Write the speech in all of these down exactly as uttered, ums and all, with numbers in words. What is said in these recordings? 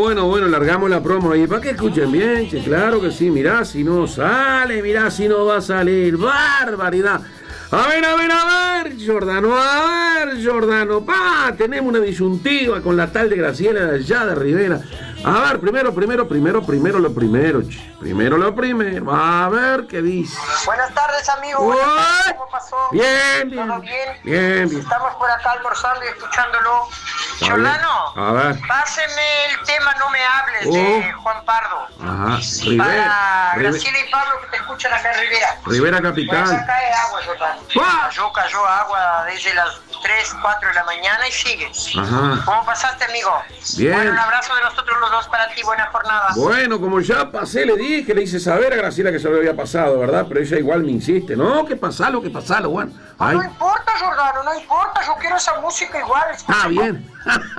bueno, bueno, largamos la promo ahí. ¿Para que escuchen bien, che? Claro que sí. Mirá si no sale, mirá si no va a salir. ¡Barbaridad! A ver, a ver, a ver, Giordano, a ver, Giordano. Pa, tenemos una disyuntiva con la tal de Graciela de allá de Rivera. A ver, primero, primero, primero, primero lo primero, che. Primero lo primero. A ver qué dice. Buenas tardes, amigo. Buenas tardes. ¿Cómo pasó? Bien, bien. ¿Todo bien? Bien, bien. Estamos por acá almorzando y escuchándolo. Está Giordano, bien. A ver. páseme el tema No me hables Oh. de Juan Pardo. Ajá. Rivera. Para Rive- Graciela y Pablo que te escuchan acá en Rivera. Rivera Pues Capital. acá cae agua, Giordano. ¡Ah! Cayó, cayó agua desde las tres, cuatro de la mañana y sigue. Ajá. ¿Cómo pasaste, amigo? Bien. Bueno, un abrazo de nosotros los dos para ti. Buena jornada. Bueno, como ya pasé, le dije, le hice saber a Graciela que se lo había pasado, ¿verdad? Pero ella igual me insiste. No, que pasalo, que pasalo, Juan. Ay. No importa, Giordano, no importa. Yo quiero esa música igual. Ah, bien.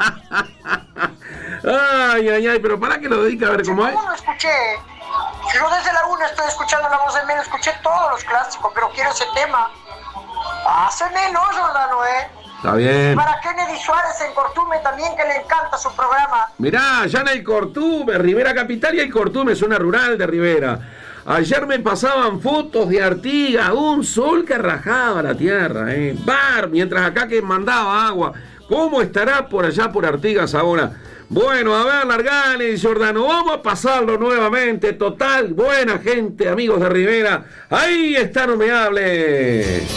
Ay, ay, ay, pero para que lo dedique a ver cómo es. ¿Cómo lo escuché? Yo desde la una estoy escuchando La Voz de Melo, escuché todos los clásicos, pero quiero ese tema. Hácemelo, Giordano, ¿eh? Está bien. Para Kennedy Suárez en Cortume también, que le encanta su programa. Mirá, ya no hay Cortume, Rivera Capital y hay Cortume, zona rural de Rivera. Ayer me pasaban fotos de Artigas, un sol que rajaba la tierra, ¿eh? Bar, mientras acá que mandaba agua. ¿Cómo estará por allá por Artigas ahora? Bueno, a ver, Largani y Giordano, vamos a pasarlo nuevamente. Total, buena gente, amigos de Rivera. Ahí está, no me hable.